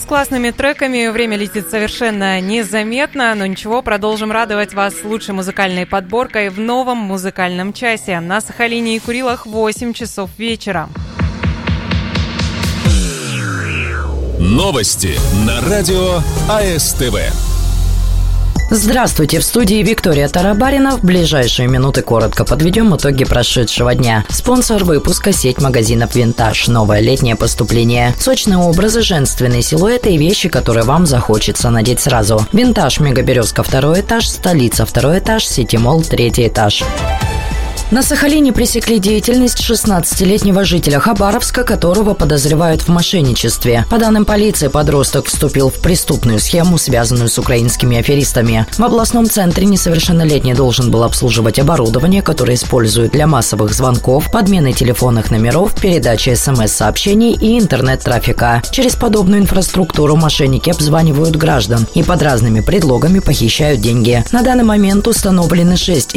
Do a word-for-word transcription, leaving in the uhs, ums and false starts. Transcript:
классными треками. Время летит совершенно незаметно, но ничего, продолжим радовать вас лучшей музыкальной подборкой в новом музыкальном часе. На Сахалине и Курилах восемь часов вечера. Новости на радио АСТВ. Здравствуйте, в студии Виктория Тарабарина. В ближайшие минуты коротко подведем итоги прошедшего дня. Спонсор выпуска — сеть магазинов «Винтаж». Новое летнее поступление. Сочные образы, женственные силуэты и вещи, которые вам захочется надеть сразу. «Винтаж», Мегаберезка, второй этаж, столица, второй этаж, Сити-молл, третий этаж. На Сахалине пресекли деятельность шестнадцатилетнего жителя Хабаровска, которого подозревают в мошенничестве. По данным полиции, подросток вступил в преступную схему, связанную с украинскими аферистами. В областном центре несовершеннолетний должен был обслуживать оборудование, которое используют для массовых звонков, подмены телефонных номеров, передачи смс-сообщений и интернет-трафика. Через подобную инфраструктуру мошенники обзванивают граждан и под разными предлогами похищают деньги. На данный момент установлены шесть